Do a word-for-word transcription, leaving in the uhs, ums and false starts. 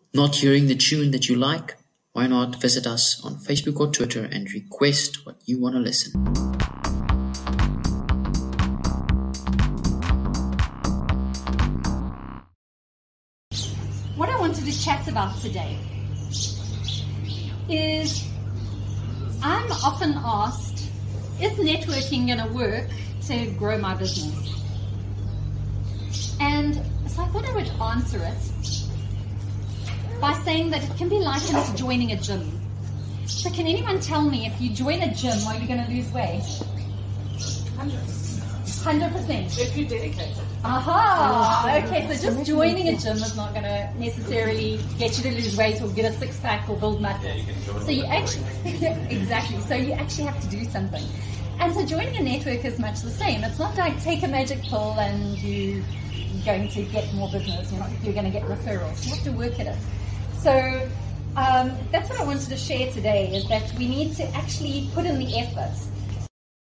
Not hearing the tune that you like? Why not visit us on Facebook or Twitter and request what you want to listen? What I wanted to chat about today is I'm often asked, is networking going to work to grow my business? And so I thought I would answer it by saying that it can be likened to joining a gym. So can anyone tell me, if you join a gym, are you going to lose weight? one hundred percent. If you're dedicated. Aha! Okay, so just joining a gym is not going to necessarily get you to lose weight or get a six-pack or build muscle. Yeah, you can join so you actually, exactly, so you actually have to do something. And so joining a network is much the same. It's not like take a magic pill and you're going to get more business. You're not, you're going to get referrals. You have to work at it. So um, that's what I wanted to share today, is that we need to actually put in the effort